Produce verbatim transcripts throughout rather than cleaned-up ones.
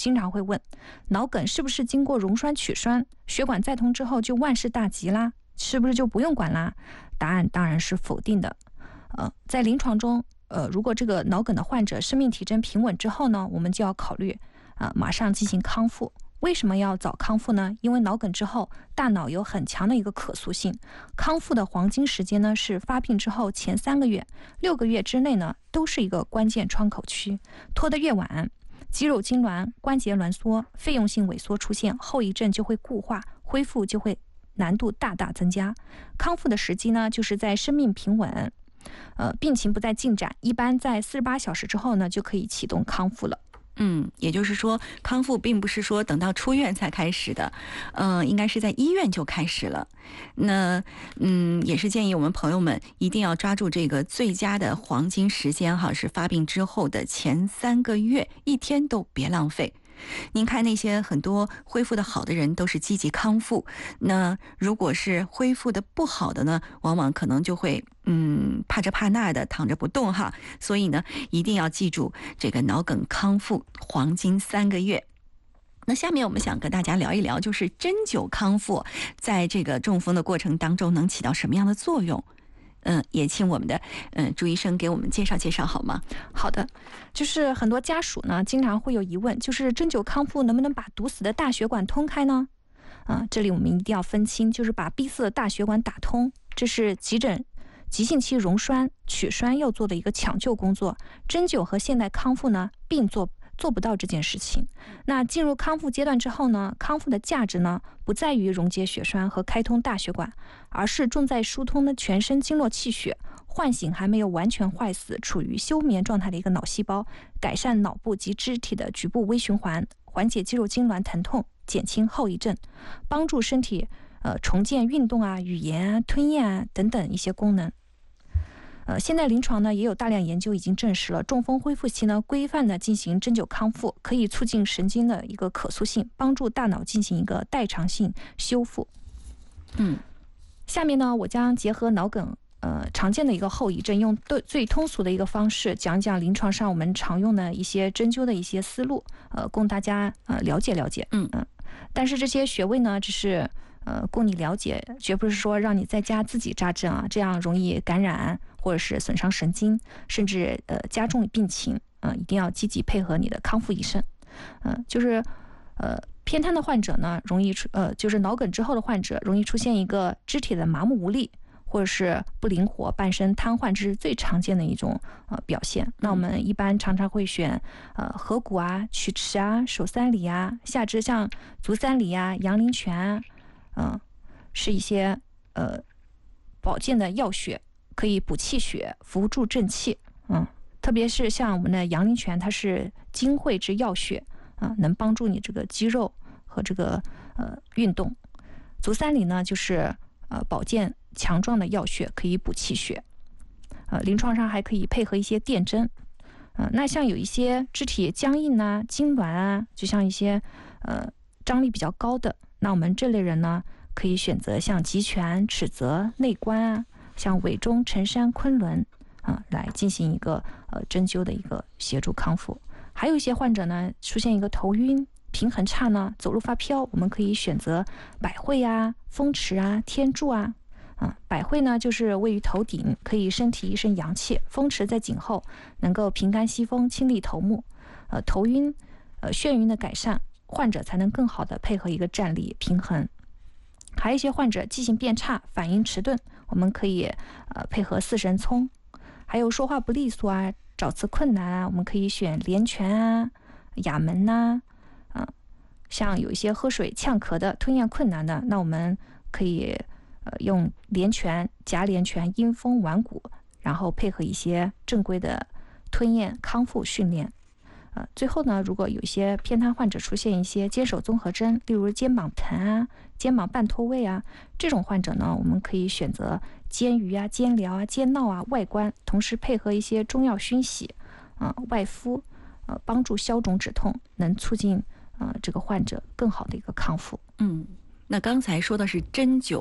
经常会问，脑梗是不是经过溶栓取栓，血管再通之后就万事大吉啦？是不是就不用管啦？答案当然是否定的。呃，在临床中，呃，如果这个脑梗的患者生命体征平稳之后呢，我们就要考虑啊、呃，马上进行康复。为什么要早康复呢？因为脑梗之后，大脑有很强的一个可塑性，康复的黄金时间呢是发病之后前三个月、六个月之内呢，都是一个关键窗口区。拖得越晚，肌肉痉挛、关节挛缩、费用性萎缩出现，后遗症就会固化，恢复就会难度大大增加。康复的时机呢，就是在生命平稳，呃，病情不再进展，一般在四十八小时之后呢，就可以启动康复了。 嗯，也就是说，康复并不是说等到出院才开始的，嗯、呃，应该是在医院就开始了。那，嗯，也是建议我们朋友们一定要抓住这个最佳的黄金时间哈，是发病之后的前三个月，一天都别浪费。您看那些很多恢复的好的人都是积极康复，那如果是恢复的不好的呢，往往可能就会嗯怕这怕那的躺着不动哈，所以呢一定要记住这个脑梗康复黄金三个月。那下面我们想跟大家聊一聊，就是针灸康复在这个中风的过程当中能起到什么样的作用。嗯，也请我们的嗯朱医生给我们介绍介绍好吗？ 好的，就是很多家属呢经常会有疑问，就是针灸康复能不能把堵死的大血管通开呢？啊，这里我们一定要分清，就是把闭塞的大血管打通，这是急诊急性期溶栓取栓要做的一个抢救工作。针灸和现代康复呢并做做不到这件事情。那进入康复阶段之后呢，康复的价值呢不在于溶解血栓和开通大血管，而是重在疏通的全身经络气血，唤醒还没有完全坏死、处于休眠状态的一个脑细胞，改善脑部及肢体的局部微循环，缓解肌肉痉挛疼痛，减轻后遗症，帮助身体呃重建运动啊、语言啊、吞咽啊等等一些功能。呃，现在临床呢也有大量研究已经证实了，中风恢复期呢规范的进行针灸康复，可以促进神经的一个可塑性，帮助大脑进行一个代偿性修复。 嗯， 下面呢我将结合脑梗呃常见的一个后遗症，用最最通俗的一个方式讲讲临床上我们常用的一些针灸的一些思路，呃，供大家呃了解了解。 嗯嗯、呃，但是这些穴位呢，只是呃供你了解，绝不是说让你在家自己扎针啊，这样容易感染或者是损伤神经，甚至呃加重病情。嗯、呃，一定要积极配合你的康复医生。嗯、呃，就是呃偏瘫的患者呢，容易出呃就是脑梗之后的患者容易出现一个肢体的麻木无力，或者是不灵活、半身瘫痪，这是最常见的一种呃表现。那我们一般常常会选呃合谷啊、曲池啊、手三里啊、下肢像足三里啊、阳陵泉啊，嗯、呃，是一些呃保健的药穴，可以补气血、扶助正气。嗯，特别是像我们的阳陵泉，它是精汇之药穴啊、呃，能帮助你这个肌肉和这个呃运动。足三里呢，就是呃保健强壮的药穴，可以补气血。呃，临床上还可以配合一些电针。呃，那像有一些肢体僵硬啊、痉挛啊，就像一些呃张力比较高的，那我们这类人呢，可以选择像极泉、尺泽、内关啊，像委中、承山、昆仑啊、呃，来进行一个呃针灸的一个协助康复。还有一些患者呢，出现一个头晕、平衡差呢，走路发飘，我们可以选择百会啊、风池啊、天柱啊。啊，百会呢就是位于头顶，可以身体一身阳气；风池在颈后，能够平肝息风、清利头目。呃，头晕、呃眩晕的改善，患者才能更好的配合一个站立平衡。还有一些患者记性变差、反应迟钝，我们可以呃配合四神聪。还有说话不利索啊、找词困难啊，我们可以选连泉啊、哑门呐、啊，啊，像有一些喝水呛咳的、吞咽困难的，那我们可以。呃，用连泉、夹连泉、阴风丸骨，然后配合一些正规的吞咽康复训练。呃，最后呢，如果有一些偏瘫患者出现一些肩手综合征，例如肩膀疼啊、肩膀半脱位啊，这种患者呢，我们可以选择肩俞啊、肩髎啊、肩闹啊、外关，同时配合一些中药熏洗，啊、呃，外敷，呃，帮助消肿止痛，能促进呃这个患者更好的一个康复。 嗯，那刚才说的是针灸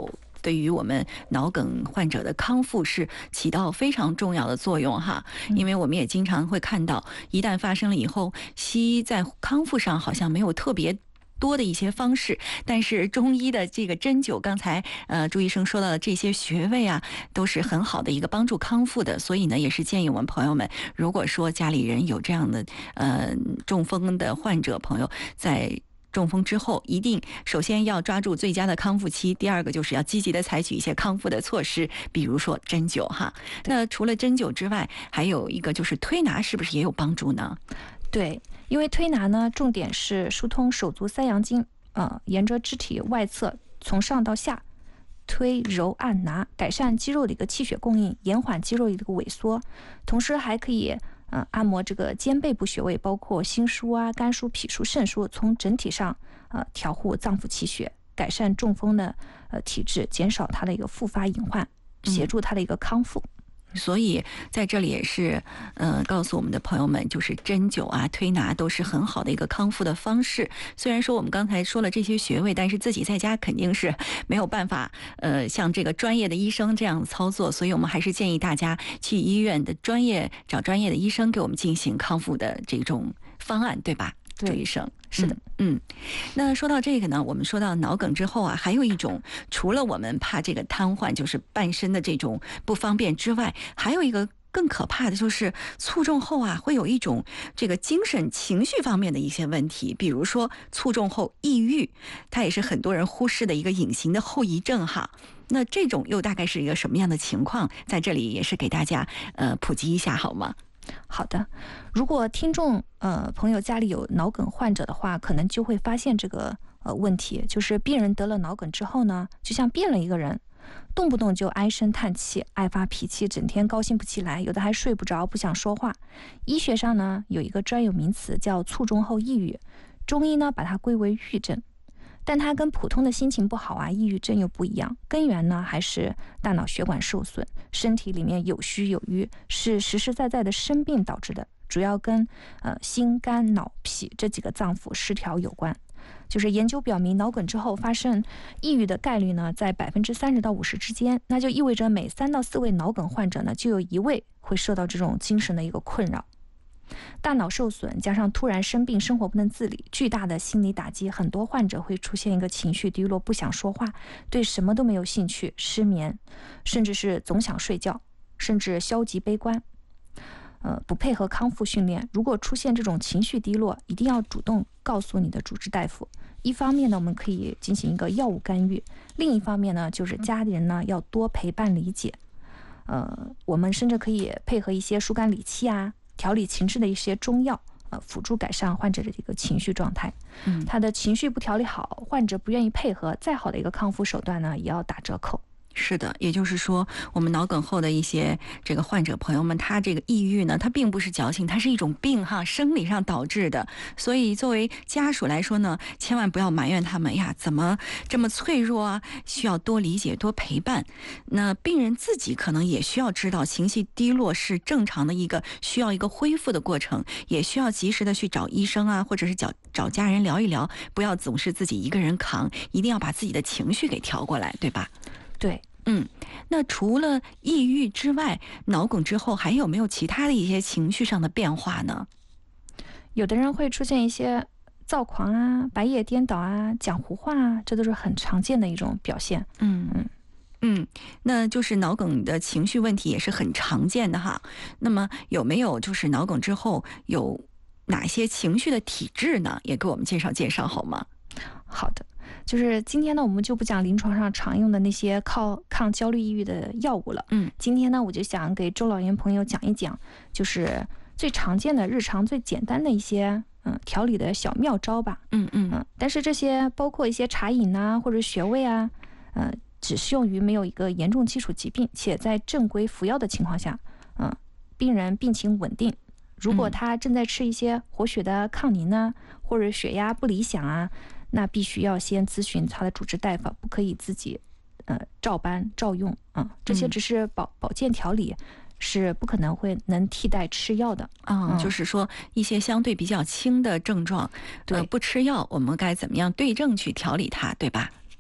对于我们脑梗患者的康复是起到非常重要的作用哈。因为我们也经常会看到，一旦发生了以后，西医在康复上好像没有特别多的一些方式，但是中医的这个针灸，刚才呃朱医生说到的这些穴位啊，都是很好的一个帮助康复的。所以呢，也是建议我们朋友们，如果说家里人有这样的呃中风的患者朋友，在中风之后，一定首先要抓住最佳的康复期，第二个就是要积极的采取一些康复的措施，比如说针灸哈。那除了针灸之外，还有一个就是推拿，是不是也有帮助呢？ 对，因为推拿呢，重点是疏通手足三阳经，呃，沿着肢体外侧从上到下推揉按拿，改善肌肉的一个气血供应，延缓肌肉的一个萎缩，同时还可以呃按摩这个肩背部穴位，包括心腧啊、肝腧、脾腧、肾腧，从整体上呃调护脏腑气血，改善中风的呃体质，减少它的一个复发隐患，协助它的一个康复。 所以在这里也是，呃，告诉我们的朋友们，就是针灸啊、推拿都是很好的一个康复的方式。虽然说我们刚才说了这些穴位，但是自己在家肯定是没有办法，呃，像这个专业的医生这样操作，所以我们还是建议大家去医院的专业找专业的医生给我们进行康复的这种方案，对吧？ 对， 朱医生。 是的， 嗯，那说到这个呢，我们说到脑梗之后啊，还有一种，除了我们怕这个瘫痪，就是半身的这种不方便之外，还有一个更可怕的就是卒中后啊，会有一种这个精神情绪方面的一些问题，比如说卒中后抑郁，它也是很多人忽视的一个隐形的后遗症哈。那这种又大概是一个什么样的情况？在这里也是给大家呃普及一下好吗？ 好的，如果听众呃朋友家里有脑梗患者的话，可能就会发现这个呃问题，就是病人得了脑梗之后呢，就像变了一个人，动不动就唉声叹气、爱发脾气，整天高兴不起来，有的还睡不着，不想说话。医学上呢有一个专有名词叫卒中后抑郁，中医呢把它归为郁症。但它跟普通的心情不好啊、抑郁症又不一样，根源呢还是大脑血管受损，身体里面有虚有瘀，是实实在在的生病导致的，主要跟呃心、肝、脑、脾这几个脏腑失调有关。就是研究表明，脑梗之后发生抑郁的概率呢在百分之三十到五十之间，那就意味着每三到四位脑梗患者呢就有一位会受到这种精神的一个困扰。大脑受损加上突然生病，生活不能自理，巨大的心理打击，很多患者会出现一个情绪低落，不想说话，对什么都没有兴趣，失眠，甚至是总想睡觉，甚至消极悲观。呃，不配合康复训练，如果出现这种情绪低落，一定要主动告诉你的主治大夫。一方面呢，我们可以进行一个药物干预；另一方面呢，就是家里人呢要多陪伴理解。呃，我们甚至可以配合一些疏肝理气啊、调理情志的一些中药，呃，辅助改善患者的这个情绪状态。 嗯， 他的情绪不调理好，患者不愿意配合，再好的一个康复手段呢，也要打折扣。 是的，也就是说，我们脑梗后的一些这个患者朋友们，他这个抑郁呢，它并不是矫情，它是一种病哈，生理上导致的。所以作为家属来说呢，千万不要埋怨他们呀，怎么这么脆弱啊？需要多理解、多陪伴。那病人自己可能也需要知道，情绪低落是正常的一个需要一个恢复的过程，也需要及时的去找医生啊，或者是找找家人聊一聊，不要总是自己一个人扛，一定要把自己的情绪给调过来，对吧？ 对， 嗯，那除了抑郁之外，脑梗之后还有没有其他的一些情绪上的变化呢？ 有的人会出现一些躁狂啊、白夜颠倒啊、讲胡话啊，这都是很常见的一种表现。 嗯嗯嗯，那就是脑梗的情绪问题也是很常见的哈。那么有没有就是脑梗之后有哪些情绪的体质呢？也给我们介绍介绍好吗？ 好的。就是今天呢，我们就不讲临床上常用的那些靠抗焦虑抑郁的药物了。 嗯， 今天呢，我就想给中老年朋友讲一讲，就是最常见的日常最简单的一些嗯调理的小妙招吧。 嗯嗯嗯，但是这些包括一些茶饮啊或者穴位啊，呃，只适用于没有一个严重基础疾病且在正规服药的情况下。嗯，病人病情稳定，如果他正在吃一些活血的抗凝呢，或者血压不理想啊。那必须要先咨询他的主治大夫，不可以自己呃照搬照用啊、嗯。这些只是保保健调理，是不可能会能替代吃药的啊、嗯。就是说一些相对比较轻的症状， 对、 呃，不吃药，我们该怎么样对症去调理它，对吧？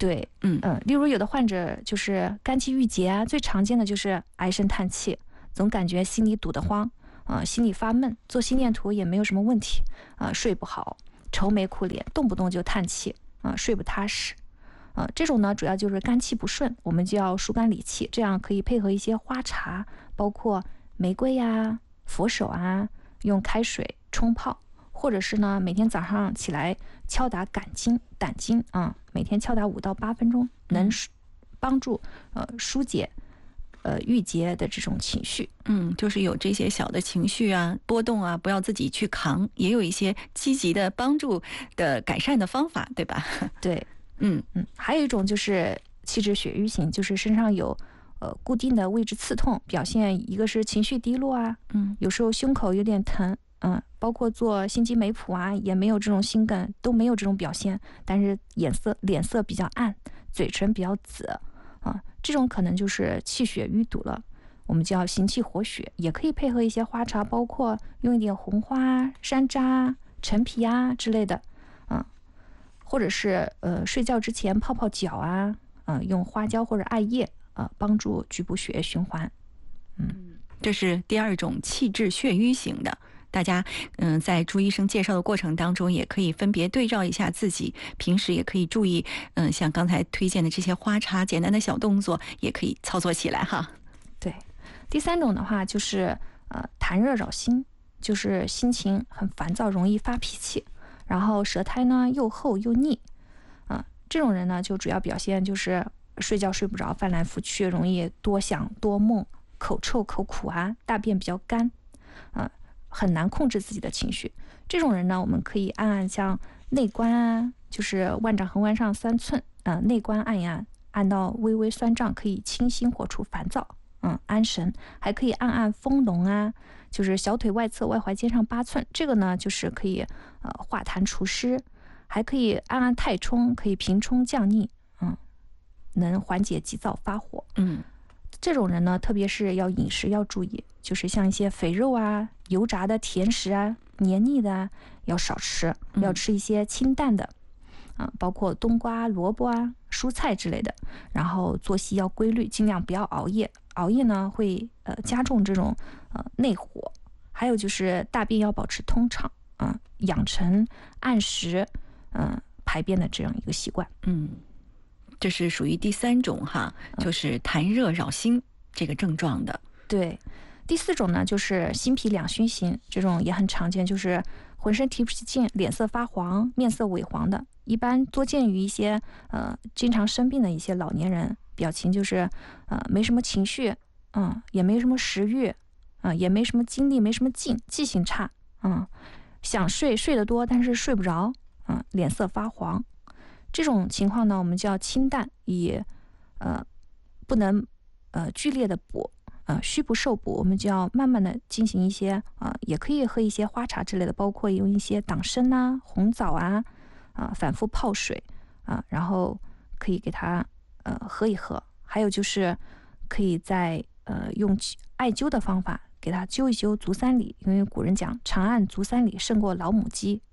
对， 嗯呃，例如有的患者就是肝气郁结啊，最常见的就是唉声叹气，总感觉心里堵得慌，呃，心里发闷，做心电图也没有什么问题，呃，睡不好，愁眉苦脸，动不动就叹气，呃，睡不踏实。呃，这种呢，主要就是肝气不顺，我们就要疏肝理气，这样可以配合一些花茶，包括玫瑰呀、佛手啊，用开水冲泡，或者是呢，每天早上起来敲打胆经，胆经啊、每天敲打五到八分钟，能舒帮助呃疏解呃郁结的这种情绪。 嗯，就是有这些小的情绪啊、波动啊，不要自己去扛，也有一些积极的帮助的改善的方法，对吧？ 对， 嗯嗯，还有一种就是气滞血瘀型，就是身上有呃固定的位置刺痛，表现一个是情绪低落啊， 嗯有时候胸口有点疼，嗯，包括做心肌酶谱啊，也没有这种心梗，都没有这种表现，但是颜色脸色比较暗，嘴唇比较紫，啊，这种可能就是气血淤堵了。我们叫行气活血，也可以配合一些花茶，包括用一点红花、山楂、陈皮啊之类的，嗯，或者是呃睡觉之前泡泡脚啊，呃用花椒或者艾叶啊、呃、帮助局部血液循环。 这是第二种气滞血瘀型的。大家嗯，在朱医生介绍的过程当中，也可以分别对照一下自己，平时也可以注意，嗯，像刚才推荐的这些花茶，简单的小动作也可以操作起来哈。 对，第三种的话就是呃痰热扰心，就是心情很烦躁，容易发脾气，然后舌苔呢又厚又腻，啊、呃，这种人呢就主要表现就是睡觉睡不着，翻来覆去，容易多想多梦，口臭口苦啊，大便比较干，啊、呃，很难控制自己的情绪。这种人呢，我们可以按按像内关啊，就是腕掌横弯上三寸，呃，内关按一按，按到微微酸胀，可以清心火除烦躁。嗯，安神。还可以按按丰隆啊，就是小腿外侧外踝尖上八寸，这个呢就是可以呃化痰除湿。还可以按按太冲，可以平冲降逆，嗯，能缓解急躁发火。 嗯， 这种人呢，特别是要饮食要注意，就是像一些肥肉啊、油炸的甜食啊、黏腻的啊，要少吃，要吃一些清淡的。啊，包括冬瓜、萝卜啊、蔬菜之类的，然后作息要规律，尽量不要熬夜。熬夜呢会呃加重这种呃内火。还有就是大便要保持通畅啊、呃，养成按时嗯、呃、排便的这样一个习惯。 嗯，这是属于第三种哈，就是痰热扰心这个症状的。 对，第四种呢就是心脾两虚型，这种也很常见，就是浑身提不起劲，脸色发黄，面色萎黄的。一般多见于一些呃经常生病的一些老年人，表情就是呃没什么情绪，嗯，也没什么食欲，啊、呃，也没什么精力，没什么劲，记性差，嗯，想睡睡得多，但是睡不着，嗯，脸色发黄。这种情况呢，我们叫清淡，以呃不能呃剧烈的补，呃虚不受补，我们就要慢慢的进行一些啊、呃，也可以喝一些花茶之类的，包括用一些党参啊、红枣啊。啊，反复泡水啊，然后可以给它呃喝一喝。还有就是可以在呃用艾灸的方法给它灸一灸足三里，因为古人讲长按足三里胜过老母鸡。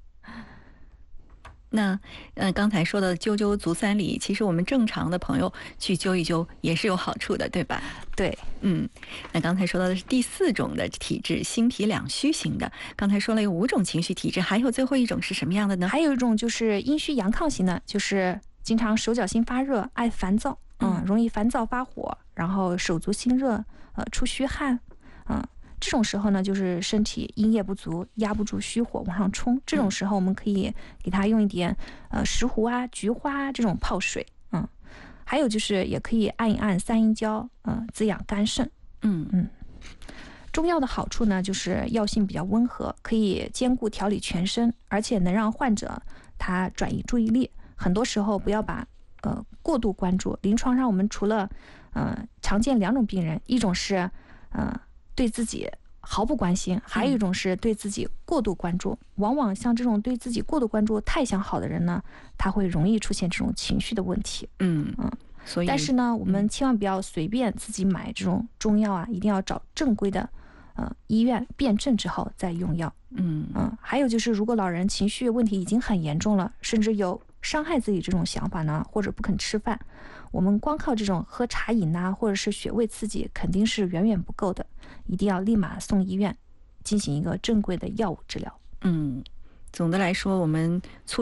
那呃，刚才说的灸灸足三里，其实我们正常的朋友去灸一灸也是有好处的，对吧？ 对， 嗯，那刚才说到的是第四种的体质，心脾两虚型的。刚才说了有五种情绪体质，还有最后一种是什么样的呢？ 还有一种就是阴虚阳亢型的，就是经常手脚心发热，爱烦躁，嗯，容易烦躁发火，然后手足心热，呃，出虚汗，嗯。这种时候呢，就是身体阴液不足，压不住虚火往上冲。这种时候，我们可以给它用一点呃石斛啊、菊花、啊、这种泡水，嗯。还有就是也可以按一按三阴交，嗯，滋养肝肾。 嗯嗯。中药的好处呢，就是药性比较温和，可以兼顾调理全身，而且能让患者他转移注意力。很多时候不要把呃过度关注。临床上我们除了呃常见两种病人，一种是呃。对自己毫不关心，还有一种是对自己过度关注。往往像这种对自己过度关注、太想好的人呢，他会容易出现这种情绪的问题。 嗯嗯， 所以， 但是呢，我们千万不要随便自己买这种中药啊，一定要找正规的呃医院辩证之后再用药。 嗯嗯，还有就是，如果老人情绪问题已经很严重了，甚至有伤害自己这种想法呢，或者不肯吃饭，我们光靠这种喝茶饮呐、或者是穴位刺激，肯定是远远不够的，一定要立马送医院进行一个正规的药物治疗。 嗯，总的来说，我们促